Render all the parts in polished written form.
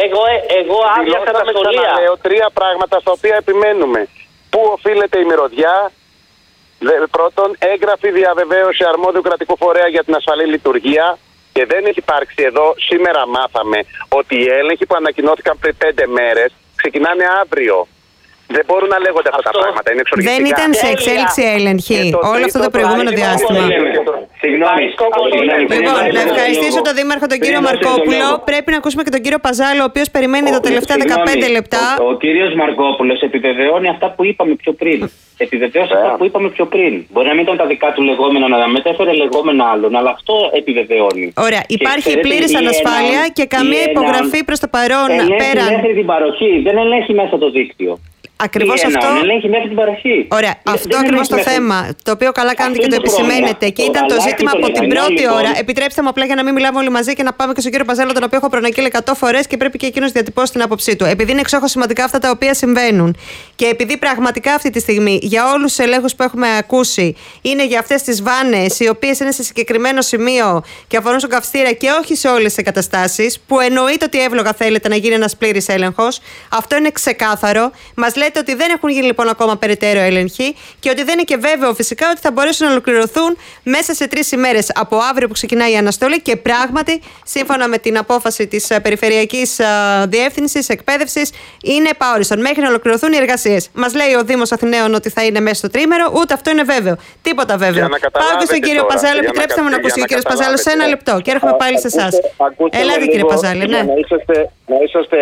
Εγώ άδειασα τα σχολεία. Λέω 3 πράγματα στα οποία επιμένουμε. Πού οφείλεται η μυρωδιά? Πρώτον, έγγραφη διαβεβαίωση αρμόδιου κρατικού φορέα για την ασφαλή λειτουργία. Και δεν έχει υπάρξει εδώ. Σήμερα μάθαμε ότι οι έλεγχοι που ανακοινώθηκαν πριν 5 μέρες ξεκινάνε αύριο. Δεν μπορούν να λέγονται αυτά τα πράγματα. Είναι εξοργιστικά. Δεν ήταν σε εξέλιξη έλεγχη όλο αυτό το προηγούμενο διάστημα. Συγγνώμη. Λοιπόν, να ευχαριστήσω τον Δήμαρχο τον κύριο Μαρκόπουλο. Πρέπει να ακούσουμε και τον κύριο Παζάλο, ο οποίος περιμένει τα τελευταία 15 λεπτά. Ο κύριος Μαρκόπουλος επιβεβαιώνει αυτά που είπαμε πιο πριν. Επιβεβαίωσε αυτά που είπαμε πιο πριν. Μπορεί να μην ήταν τα δικά του λεγόμενα, να μετέφερε λεγόμενα άλλων, αλλά αυτό επιβεβαιώνει. Ωραία. Υπάρχει πλήρης ανασφάλεια και καμία υπογραφή προς το παρόν πέραν. Μέχρι την παροχή. Δεν ελέγχει μέσα το δίκτυο. Ακριβώς αυτό. Ελέγχει μέχρι την παροχή. Ωραία. Αυτό ακριβώς το θέμα. Το οποίο καλά κάνετε και το επισημαίνετε. Και ήταν το ζήτημα από την πρώτη ώρα. Επιτρέψτε μου απλά για να μην μιλάμε όλοι μαζί και να πάμε και στον κύριο Παζάλο, τον οποίο έχω προναγγείλει 100 φορές και πρέπει και εκείνος διατυπώσει την άποψή του. Επειδή είναι εξόχως σημαντικά αυτά τα οποία συμβαίνουν και επειδή πραγματικά αυτή τη στιγμή για όλους τους ελέγχους που έχουμε ακούσει είναι για αυτές τις βάνες οι οποίες είναι σε συγκεκριμένο σημείο και αφορούν στον καυστήρα και όχι σε όλες τις εγκαταστάσεις, που εννοείται ότι εύλογα θέλετε να γίνει ένας πλήρης έλεγχος. Αυτό είναι ξεκάθαρο. Μας λέτε ότι δεν έχουν γίνει λοιπόν ακόμα περαιτέρω έλεγχοι και ότι δεν είναι και βέβαιο φυσικά ότι θα μπορέσουν να ολοκληρωθούν μέσα σε 3 ημέρες από αύριο που ξεκινάει η αναστολή και πράγματι, σύμφωνα με την απόφαση της Περιφερειακής Διεύθυνσης Εκπαίδευσης, είναι επαόριστον μέχρι να ολοκληρωθούν οι εργασίες. Μας λέει ο Δήμος Αθηναίων ότι θα είναι μέσα στο τρίμερο, ούτε αυτό είναι βέβαιο. Τίποτα βέβαιο. Πάω και στον κύριο Παζάλο, επιτρέψτε μου να ακούσει ο κύριος Παζάλο σε 1 λεπτό και έρχομαι πάλι σε εσάς. Ελάτε κύριε Παζάλο, ναι. Να είσαστε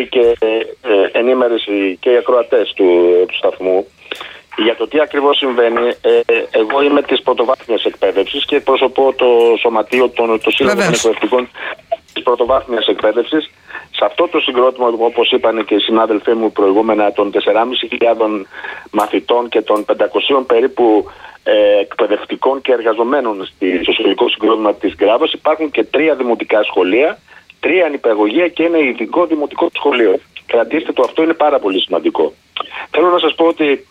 ενήμεροι και οι ακροατές του σταθμού για το τι ακριβώς συμβαίνει. Εγώ είμαι της πρωτοβάθμιας εκπαίδευσης και εκπροσωπώ το σωματείο των σύλλογων εκπαιδευτικών της πρωτοβάθμιας εκπαίδευσης. Σε αυτό το συγκρότημα, όπως είπαν και οι συνάδελφοί μου προηγούμενα, των 4.500 μαθητών και των 500 περίπου εκπαιδευτικών και εργαζομένων στο σχολικό συγκρότημα της Γκράβας, υπάρχουν και 3 δημοτικά σχολεία, 3 νηπιαγωγεία και ένα ειδικό δημοτικό σχολείο. Κρατήστε το, αυτό είναι πάρα πολύ σημαντικό. Θέλω να σας πω ότι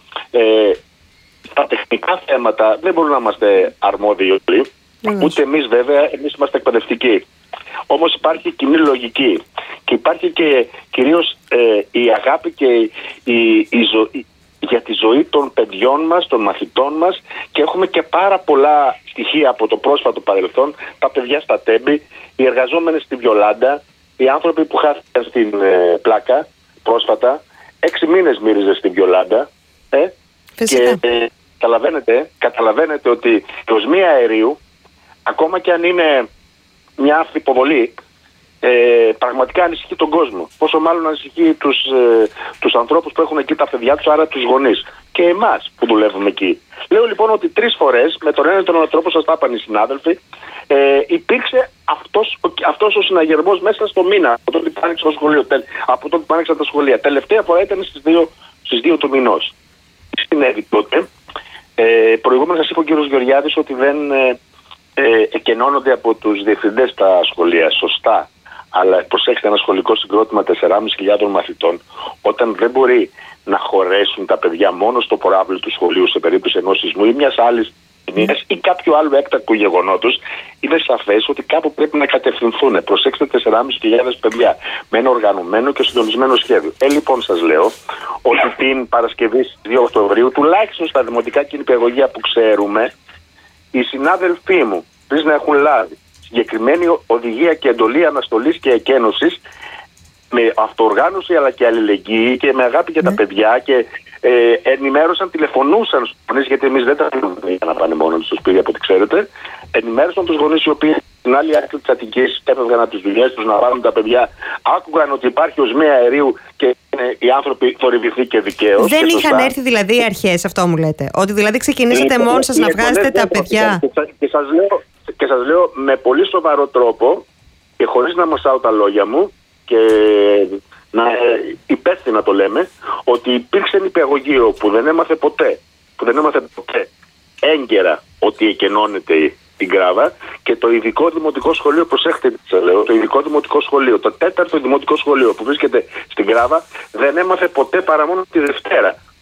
στα τεχνικά θέματα δεν μπορούμε να είμαστε αρμόδιοι όλοι, ούτε εμείς βέβαια, εμείς είμαστε εκπαιδευτικοί. Όμως υπάρχει κοινή λογική και υπάρχει και κυρίως η αγάπη και για τη ζωή των παιδιών μας, των μαθητών μας, και έχουμε και πάρα πολλά στοιχεία από το πρόσφατο παρελθόν, τα παιδιά στα Τέμπη, οι εργαζόμενοι στη Βιολάντα, οι άνθρωποι που χάθηκαν στην Πλάκα πρόσφατα, 6 μήνες μύριζε στη Βιολάντα και καταλαβαίνετε ότι η οσμία αερίου, ακόμα και αν είναι μια υποβολή, πραγματικά ανησυχεί τον κόσμο. Πόσο μάλλον ανησυχεί τους ανθρώπους που έχουν εκεί τα παιδιά τους, άρα τους γονείς και εμάς που δουλεύουμε εκεί. Λέω λοιπόν ότι 3 φορές με τον ένα ή τον άλλο τρόπο, σας τα είπαν οι συνάδελφοι, υπήρξε αυτός ο συναγερμός μέσα στο μήνα από τότε που άνοιξε το σχολείο, από τότε που άνοιξαν τα σχολεία. Τελευταία φορά ήταν στις 2 του μηνός. Τι συνέβη τότε? Προηγούμενα σας είπε ο κ. Γεωργιάδης ότι δεν εκενώνονται από τους διευθυντές τα σχολεία. Σωστά. Αλλά προσέξτε, ένα σχολικό συγκρότημα 4.500 μαθητών, όταν δεν μπορεί να χωρέσουν τα παιδιά μόνο στο προάβλιο του σχολείου σε περίπτωση ενός σεισμού ή μιας άλλης κοινωνίας ή κάποιο άλλο έκτακτου γεγονότος, είναι σαφές ότι κάπου πρέπει να κατευθυνθούν. Προσέξτε, 4.500 παιδιά με ένα οργανωμένο και συντονισμένο σχέδιο. Λοιπόν, σας λέω ότι την Παρασκευή στις 2 Οκτωβρίου, τουλάχιστον στα δημοτικά και νηπιαγωγεία που ξέρουμε, οι συνάδελφοί μου, πριν να έχουν λάβει συγκεκριμένη οδηγία και εντολή αναστολής και εκένωσης, με αυτοοργάνωση αλλά και αλληλεγγύη και με αγάπη για τα παιδιά, και ενημέρωσαν, τηλεφωνούσαν στους γονείς, γιατί εμείς δεν τα αφήνουμε για να πάνε μόνο στο σπίτι από ό,τι ξέρετε. Ενημέρωσαν τους γονείς οι οποίοι στην άλλη άκρη της Αττικής έφευγαν από τις δουλειές τους να βάλουν τα παιδιά, άκουγαν ότι υπάρχει οσμία αερίου και οι άνθρωποι θορυβηθεί και δικαίως. Δεν είχαν έρθει δηλαδή οι αρχές, αυτό μου λέτε? Ότι δηλαδή ξεκινήσατε μόνοι σας να βγάζετε τα παιδιά? Και σας λέω με πολύ σοβαρό τρόπο και χωρίς να μασάω τα λόγια μου και υπεύθυνα το λέμε, ότι υπήρξε νηπιαγωγείο που δεν έμαθε ποτέ έγκαιρα ότι εκενώνεται την Γκράβα, και το ειδικό δημοτικό σχολείο, προσέχτε τι σας λέω, το ειδικό δημοτικό σχολείο, το 4ο δημοτικό σχολείο που βρίσκεται στην Γκράβα, δεν έμαθε ποτέ παρά μόνο τη Δευτέρα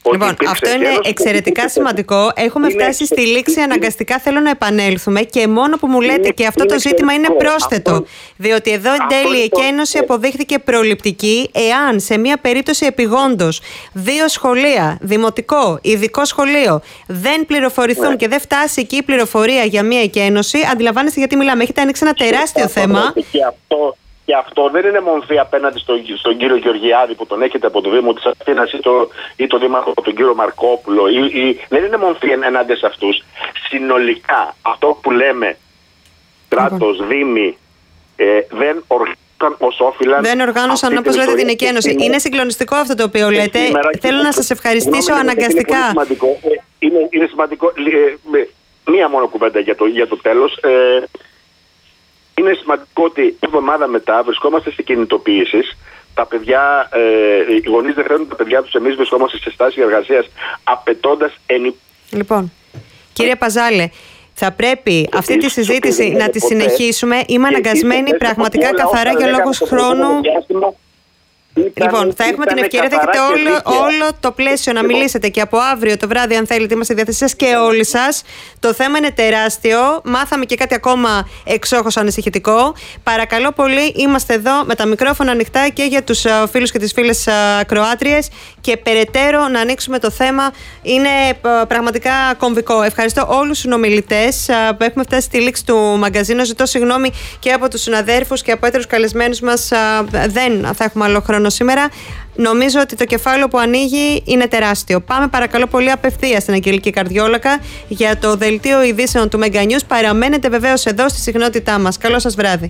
Λοιπόν, αυτό είναι εξαιρετικά σημαντικό. Έχουμε φτάσει στη λήξη αναγκαστικά. Θέλω να επανέλθουμε και μόνο που μου λέτε και αυτό το ζήτημα είναι πρόσθετο. Διότι εδώ εν τέλει η εκένωση αποδείχθηκε προληπτική εάν σε μια περίπτωση επιγόντως 2 σχολεία, δημοτικό, ειδικό σχολείο, δεν πληροφορηθούν και δεν φτάσει εκεί η πληροφορία για μια εκένωση. Αντιλαμβάνεστε γιατί μιλάμε. Έχετε ανοίξει ένα τεράστιο θέμα. Και αυτό δεν είναι μορφή απέναντι στον κύριο Γεωργιάδη που τον έχετε από το Δήμο της Αθήνας ή το Δήμαρχο τον κύριο Μαρκόπουλο. Δεν είναι μορφή ενάντια σε αυτούς. Συνολικά αυτό που λέμε κράτος, Δήμοι δεν οργάνωσαν ως όφυλαν. Δεν οργάνωσαν όπως λέτε την εκένωση. Είναι συγκλονιστικό αυτό το οποίο λέτε. Θέλω να σας ευχαριστήσω αναγκαστικά. Είναι σημαντικό. Μία μόνο κουβέντα για το τέλος. Είναι σημαντικό ότι μια εβδομάδα μετά βρισκόμαστε σε κινητοποιήσεις. Τα παιδιά, οι γονείς δεν φέρνουν τα παιδιά τους. Εμείς βρισκόμαστε σε στάση εργασίας απαιτώντας Λοιπόν, κύριε Παζάλε, θα πρέπει αυτή τη συζήτηση να τη συνεχίσουμε. Είμαι αναγκασμένη πραγματικά καθαρά για λόγους χρόνου. Λοιπόν, θα έχουμε την ευκαιρία, θα έχετε όλο το πλαίσιο να μιλήσετε και από αύριο το βράδυ, αν θέλετε, είμαστε στη διάθεσή σας και όλοι σας. Το θέμα είναι τεράστιο. Μάθαμε και κάτι ακόμα εξόχως ανησυχητικό. Παρακαλώ πολύ, είμαστε εδώ με τα μικρόφωνα ανοιχτά και για τους φίλους και τις φίλες ακροάτριες και περαιτέρω να ανοίξουμε το θέμα. Είναι πραγματικά κομβικό. Ευχαριστώ όλους τους συνομιλητές που έχουμε φτάσει στη λήξη του μαγκαζίνου. Ζητώ συγγνώμη και από τους συναδέρφους και από έτερους καλεσμένους μας. Δεν θα έχουμε άλλο χρόνο σήμερα. Νομίζω ότι το κεφάλαιο που ανοίγει είναι τεράστιο. Πάμε παρακαλώ πολύ απευθείας στην Αγγελική Καρδιόλακα για το δελτίο ειδήσεων του Mega News. Παραμένετε βεβαίως εδώ στη συχνότητά μας. Καλό σας βράδυ.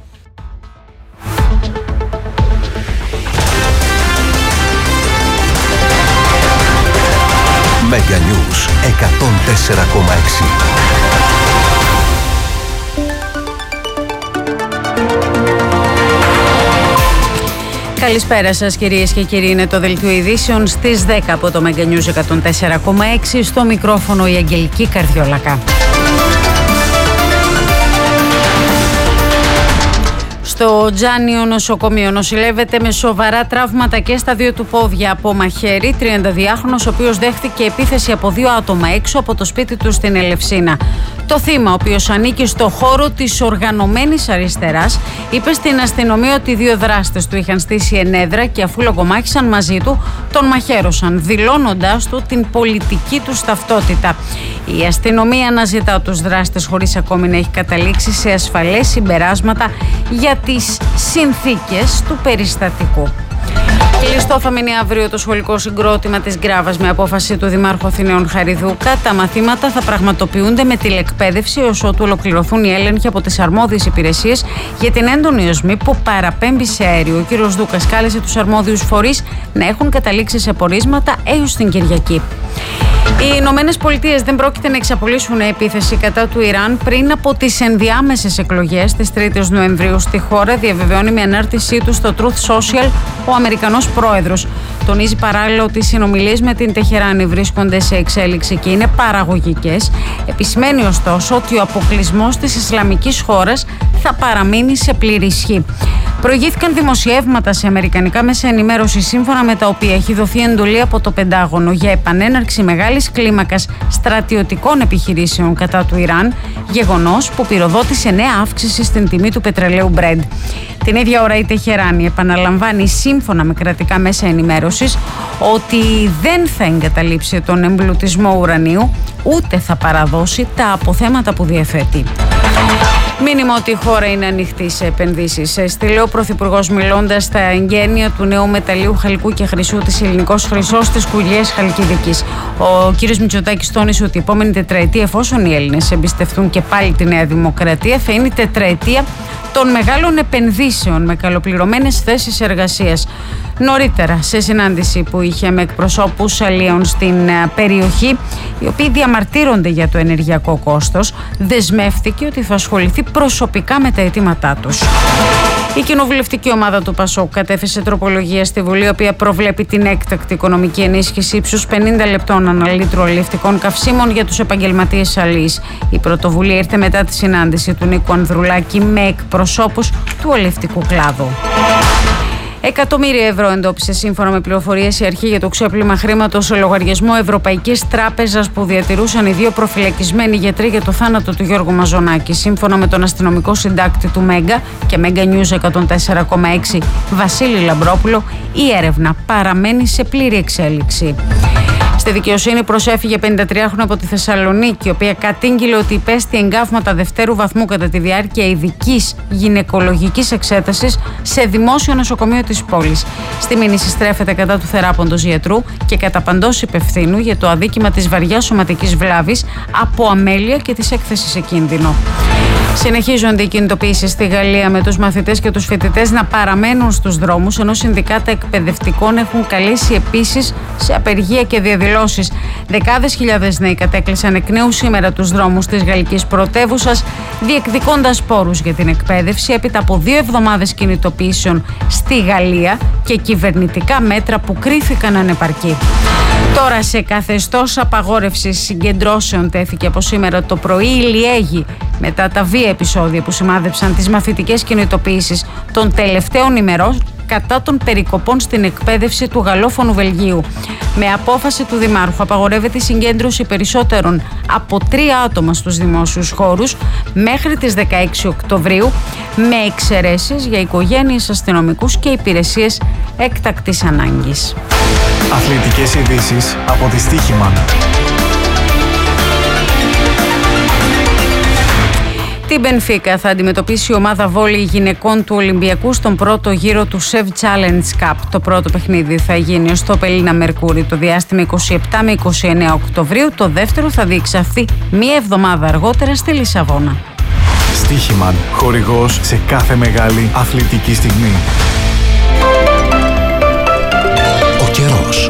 Mega News 104,6. Καλησπέρα σας κυρίες και κύριοι, είναι το δελτίο ειδήσεων στις 10 από το Mega News 104,6, στο μικρόφωνο η Αγγελική Καρδιόλακα. Στο Τζάνιο νοσοκομείο νοσηλεύεται με σοβαρά τραύματα και στα 2 του πόδια από μαχαίρι 32χρονος, ο οποίος δέχθηκε επίθεση από 2 άτομα έξω από το σπίτι του στην Ελευσίνα. Το θύμα, ο οποίος ανήκει στο χώρο της οργανωμένης αριστεράς, είπε στην αστυνομία ότι 2 δράστες του είχαν στήσει ενέδρα και αφού λογομάχησαν μαζί του, τον μαχαίρωσαν, δηλώνοντας του την πολιτική του ταυτότητα. Η αστυνομία αναζητά τους δράστες χωρίς ακόμη να έχει καταλήξει σε ασφαλές συμπεράσματα για τις συνθήκες του περιστατικού. Κλειστό θα μείνει αύριο το σχολικό συγκρότημα της Γκράβας με απόφαση του Δημάρχου Αθηναίων Χαριδούκα. Τα μαθήματα θα πραγματοποιούνται με τηλεκπαίδευση ως ότου ολοκληρωθούν οι έλεγχοι από τις αρμόδιες υπηρεσίες για την έντονη οσμή που παραπέμπει σε αέριο. Ο κ. Δούκας κάλεσε τους αρμόδιους φορείς να έχουν καταλήξει σε πορίσματα έως την Κυριακή. Οι Ηνωμένες Πολιτείες δεν πρόκειται να εξαπολύσουν επίθεση κατά του Ιράν πριν από τις ενδιάμεσες εκλογές της 3ης Νοεμβρίου στη χώρα, διαβεβαιώνει με ανάρτησή του στο Truth Social ο Αμερικανός πρόεδρος. Τονίζει παράλληλα ότι οι συνομιλίες με την Τεχεράνη βρίσκονται σε εξέλιξη και είναι παραγωγικές. Επισημαίνει ωστόσο ότι ο αποκλεισμός της Ισλαμικής χώρας θα παραμείνει σε πλήρη ισχύ. Προηγήθηκαν δημοσιεύματα σε αμερικανικά μέσα ενημέρωση, σύμφωνα με τα οποία έχει δοθεί εντολή από το Πεντάγωνο για επανέναρξη μεγάλης κλίμακας στρατιωτικών επιχειρήσεων κατά του Ιράν, γεγονός που πυροδότησε νέα αύξηση στην τιμή του πετρελαίου Brent. Την ίδια ώρα η Τεχεράνη επαναλαμβάνει, σύμφωνα με κρατικά μέσα ενημέρωσης, ότι δεν θα εγκαταλείψει τον εμπλουτισμό ουρανίου, ούτε θα παραδώσει τα αποθέματα που διαθέτει. Μήνυμα ότι η χώρα είναι ανοιχτή σε επενδύσεις. Στείλε ο Πρωθυπουργός μιλώντας στα εγγένεια του νέου μεταλλίου χαλκού και χρυσού της Ελληνικός Χρυσός στις Κουλιές Χαλκιδικής. Ο κ. Μητσοτάκης τόνισε ότι η επόμενη τετραετία, εφόσον οι Έλληνες εμπιστευτούν και πάλι τη Νέα Δημοκρατία, θα είναι η τετραετία των μεγάλων επενδύσεων με καλοπληρωμένες θέσεις εργασίας. Νωρίτερα, σε συνάντηση που είχε με εκπροσώπους αλλιέων στην περιοχή, οι οποίοι διαμαρτύρονται για το ενεργειακό κόστος, δεσμεύτηκε ότι θα ασχοληθεί προσωπικά με τα αιτήματά τους. Η κοινοβουλευτική ομάδα του ΠΑΣΟΚ κατέθεσε τροπολογία στη Βουλή, η οποία προβλέπει την έκτακτη οικονομική ενίσχυση ύψους 50 λεπτών ανά λίτρο αλλιευτικών καυσίμων για τους επαγγελματίες αλλιείς. Η πρωτοβουλία ήρθε μετά τη συνάντηση του Νίκου Ανδρουλάκη με εκπροσώπους του αλλιευτικού κλάδου. Εκατομμύρια ευρώ εντόπισε σύμφωνα με πληροφορίες η αρχή για το ξέπλυμα χρήματος σε λογαριασμό Ευρωπαϊκής Τράπεζας που διατηρούσαν οι δύο προφυλακισμένοι γιατροί για το θάνατο του Γιώργου Μαζονάκη. Σύμφωνα με τον αστυνομικό συντάκτη του Μέγκα και Μέγκα News 104,6 Βασίλη Λαμπρόπουλο, η έρευνα παραμένει σε πλήρη εξέλιξη. Στη δικαιοσύνη προσέφυγε 53χρονη από τη Θεσσαλονίκη, η οποία κατήγγειλε ότι υπέστη εγκάβματα δευτέρου βαθμού κατά τη διάρκεια ειδικής γυναικολογικής εξέτασης σε δημόσιο νοσοκομείο της πόλης. Στη μήνυση στρέφεται κατά του θεράποντος γιατρού και κατά παντός υπευθύνου για το αδίκημα της βαριάς σωματικής βλάβης από αμέλεια και της έκθεσης σε κίνδυνο. Συνεχίζονται οι κινητοποιήσεις στη Γαλλία με τους μαθητές και τους φοιτητές να παραμένουν στους δρόμους, ενώ συνδικάτα εκπαιδευτικών έχουν καλέσει επίσης σε απεργία και διαδηλώσεις. Δεκάδες χιλιάδες νέοι κατέκλυσαν εκ νέου σήμερα τους δρόμους της γαλλικής πρωτεύουσας, διεκδικώντας πόρους για την εκπαίδευση έπειτα από 2 εβδομάδες κινητοποιήσεων στη Γαλλία και κυβερνητικά μέτρα που κρίθηκαν ανεπαρκή. Τώρα σε καθεστώς απαγόρευσης συγκεντρώσεων τέθηκε από σήμερα το πρωί η Λιέγη μετά τα βία επεισόδια που σημάδεψαν τις μαθητικές κινητοποιήσεις των τελευταίων ημερών κατά των περικοπών στην εκπαίδευση του γαλλόφωνου Βελγίου. Με απόφαση του Δημάρχου απαγορεύεται η συγκέντρωση περισσότερων από 3 άτομα στους δημόσιους χώρους μέχρι τις 16 Οκτωβρίου, με εξαιρέσεις για οικογένειες, αστυνομικούς και υπηρεσίες έκτακτης ανάγκης. Αθλητικές ειδήσεις από τη Στοίχημαν. Την Μπενφίκα θα αντιμετωπίσει η ομάδα βόλεϊ γυναικών του Ολυμπιακού στον πρώτο γύρο του Chef Challenge Cup. Το πρώτο παιχνίδι θα γίνει στο Πελίνα Μερκούρι το διάστημα 27 με 29 Οκτωβρίου. Το δεύτερο θα διεξαχθεί μία εβδομάδα αργότερα στη Λισαβόνα. Στοίχημαν, χορηγός σε κάθε μεγάλη αθλητική στιγμή. Ο καιρός.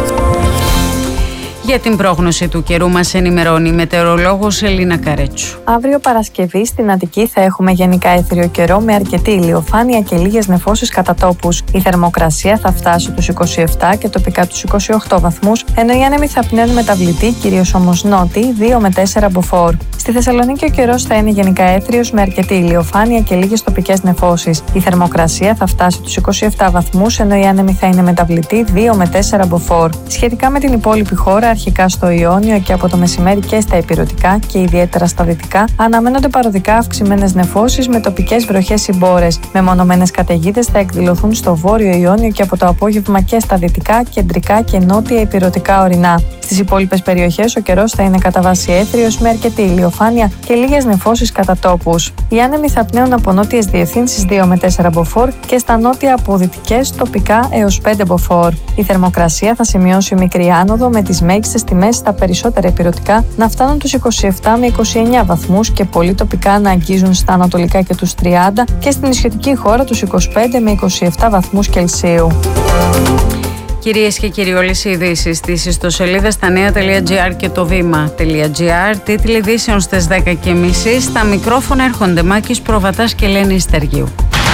Για την πρόγνωση του καιρού μας ενημερώνει η μετεωρολόγος Ελίνα Καρέτσου. Αύριο Παρασκευή στην Αττική θα έχουμε γενικά έθριο καιρό με αρκετή ηλιοφάνεια και λίγες νεφώσεις κατά τόπους. Η θερμοκρασία θα φτάσει τους 27 και τοπικά τους 28 βαθμούς, ενώ οι άνεμοι θα πνέουν μεταβλητή, κυρίως όμως νότιοι, 2 με 4 μποφόρ. Στη Θεσσαλονίκη ο καιρός θα είναι γενικά έθριος με αρκετή ηλιοφάνεια και λίγες τοπικές νεφώσεις. Η θερμοκρασία θα φτάσει τους 27 βαθμούς, ενώ οι άνεμοι θα είναι μεταβλητή, 2 με 4 μποφόρ. Σχετικά με την υπόλοιπη χώρα, αρχικά στο Ιόνιο και από το μεσημέρι και στα ηπειρωτικά και ιδιαίτερα στα δυτικά, αναμένονται παροδικά αυξημένες νεφώσεις με τοπικές βροχές ή μπόρες. Μεμονωμένες καταιγίδες θα εκδηλωθούν στο βόρειο Ιόνιο και από το απόγευμα και στα δυτικά, κεντρικά και νότια ηπειρωτικά ορεινά. Στις υπόλοιπες περιοχές ο καιρός θα είναι κατά βάση έθριος με αρκετή ηλιοφάνεια και λίγες νεφώσεις κατά τόπους. Οι άνεμοι θα πνέουν από νότιες διευθύνσεις 2 με 4 μποφόρ και στα νότια από δυτικές τοπικά έως 5 μποφόρ. Η θερμοκρασία θα σημειώσει μικρή άνοδο με τις μέγιστες τιμές στα περισσότερα ηπειρωτικά να φτάνουν τους 27 με 29 βαθμούς και πολύ τοπικά να αγγίζουν στα ανατολικά και τους 30 και στην νησιωτική χώρα τους 25 με 27 βαθμούς Κελσίου. Κυρίες και κύριοι, όλες οι ειδήσεις στις ιστοσελίδες stanea.gr και το βήμα.gr. Τίτλοι ειδήσεων στις 10:30. Στα μικρόφωνα έρχονται Μάκης Προβατάς και Ελένη Στεργίου.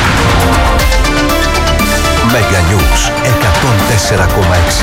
Μέγκα News 104,6.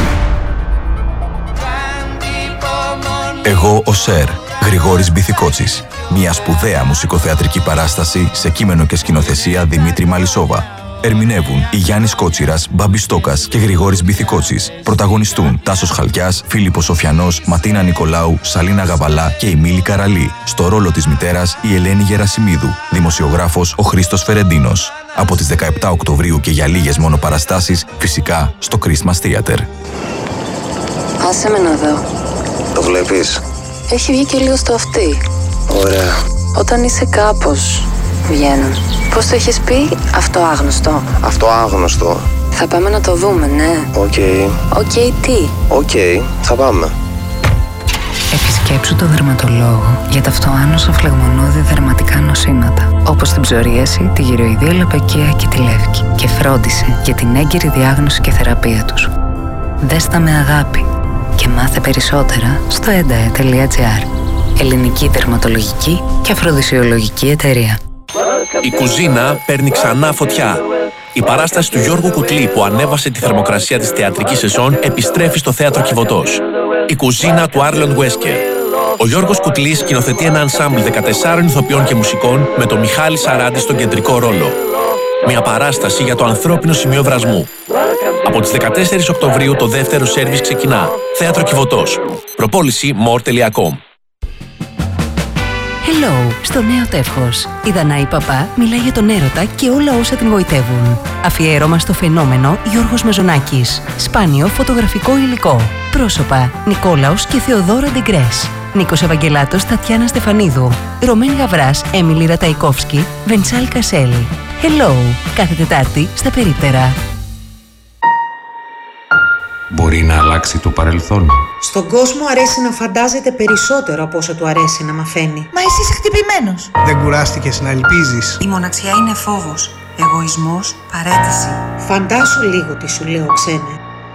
Εγώ ο Σερ, Γρηγόρης Μπιθικότσης. Μια σπουδαία μουσικοθεατρική παράσταση σε κείμενο και σκηνοθεσία Δημήτρη Μαλισσόβα. Ερμηνεύουν η Γιάννης Κότσιρας, Μπάμπης Στόκας και Γρηγόρης Μπιθικότσης. Πρωταγωνιστούν Τάσος Χαλκιάς, Φίλιππος Σοφιανός, Ματίνα Νικολάου, Σαλίνα Γαβαλά και η Μίλη Καραλή. Στο ρόλο της μητέρας η Ελένη Γερασιμίδου. Δημοσιογράφος ο Χρήστος Φερεντίνος. Από τις 17 Οκτωβρίου και για λίγες μόνο παραστάσεις, φυσικά στο Christmas Theater. Άσε με να δω. Το βλέπεις? Έχει βγει και λίγο στο αυτί. Ωραία. Όταν είσαι κάπως, βγαίνουν. Πώς το έχεις πει? Αυτό άγνωστο. Αυτό άγνωστο. Θα πάμε να το δούμε, ναι. Οκ. Οκ, τι? Οκ, θα πάμε. Επισκέψου το δερματολόγο για τα αυτοάνωσα φλεγμονώδη δερματικά νοσήματα, όπως την ψωρίαση, τη γυροειδία λαπακία και τη λεύκη, και φρόντισε για την έγκαιρη διάγνωση και θεραπεία τους. Δες τα με αγάπη και μάθε περισσότερα στο endae.gr. Ελληνική δερματολογική και αφροδισιολογική εταιρεία. Η κουζίνα παίρνει ξανά φωτιά. Η παράσταση του Γιώργου Κουτλή που ανέβασε τη θερμοκρασία της θεατρικής σεζόν επιστρέφει στο θέατρο Κιβωτός. Η κουζίνα του Άρλον Βέσκερ. Ο Γιώργος Κουτλής σκηνοθετεί ένα ενσάμπλ 14 ηθοποιών και μουσικών με τον Μιχάλη Σαράντη στον κεντρικό ρόλο. Μια παράσταση για το ανθρώπινο σημείο βρασμού. Από τις 14 Οκτωβρίου το δεύτερο σέρβις ξεκινά. Θέατρο Κιβωτός. Προπόληση more.com. Hello, στο νέο τεύχος. Η Δανάη Παπά μιλάει για τον έρωτα και όλα όσα την γοητεύουν. Αφιέρωμα στο φαινόμενο Γιώργος Μεζονάκης. Σπάνιο φωτογραφικό υλικό. Πρόσωπα Νικόλαος και Θεοδόρα Ντεγκρές. Νίκος Ευαγγελάτος, Τατιάνα Στεφανίδου. Ρωμένη Γαβράς, Έμιλι Ραταϊκόφσκι, Βεντσάλ Κασέλη. Hello, κάθε Τετάρτη στα Περίπτερα. Μπορεί να αλλάξει το παρελθόν. Στον κόσμο αρέσει να φαντάζεται περισσότερο από όσο του αρέσει να μαθαίνει. Μα εσύ είσαι χτυπημένος. Δεν κουράστηκες να ελπίζεις. Η μοναξιά είναι φόβος, εγωισμός, παρέτηση. Φαντάσου λίγο τι σου λέω, ξένε.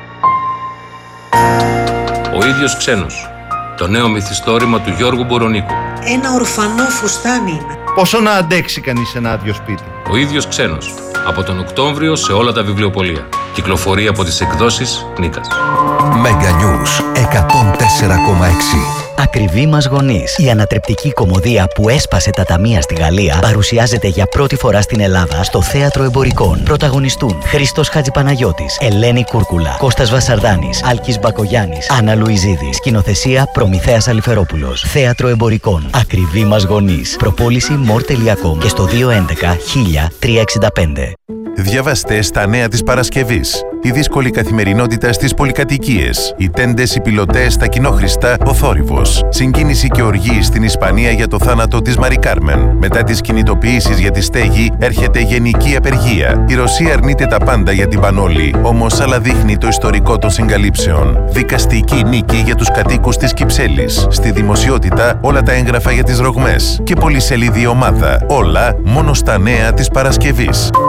Ο ίδιος ξένος. Το νέο μυθιστόρημα του Γιώργου Μπορονίκου. Ένα ορφανό φουστάνι είναι. Πόσο να αντέξει κανείς ένα άδειο σπίτι. Ο ίδιος ξένος. Από τον Οκτώβριο σε όλα τα βιβλιοπωλεία. Κυκλοφορεί από τις εκδόσεις Νίκας. Mega News 104,6. Ακριβή μας γονείς. Η ανατρεπτική κωμωδία που έσπασε τα ταμεία στη Γαλλία παρουσιάζεται για πρώτη φορά στην Ελλάδα στο Θέατρο Εμπορικών. Πρωταγωνιστούν Χρήστος Χατζηπαναγιώτης, Ελένη Κούρκουλα, Κώστας Βασαρδάνης, Άλκης Μπακογιάννης, Άννα Λουιζίδη. Σκηνοθεσία Προμηθέας Αλιφερόπουλος. Θέατρο Εμπορικών. Ακριβή μας γονείς. Προπόληση more.com και στο 211 1000 365. Διαβάστε στα νέα της Παρασκευής. Η δύσκολη καθημερινότητα στις πολυκατοικίες. Οι τέντες, οι πιλωτές, τα κοινόχρηστα, ο θόρυβος. Συγκίνηση και οργή στην Ισπανία για το θάνατο της Μαρι Κάρμεν. Μετά τις κινητοποιήσεις για τη στέγη, έρχεται γενική απεργία. Η Ρωσία αρνείται τα πάντα για την Πανόλη, όμως άλλα δείχνει το ιστορικό των συγκαλύψεων. Δικαστική νίκη για τους κατοίκους της Κυψέλης. Στη δημοσιότητα όλα τα έγγραφα για τις ρογμές. Και πολυσελίδη ομάδα. Όλα μόνο στα νέα της Παρασκευής.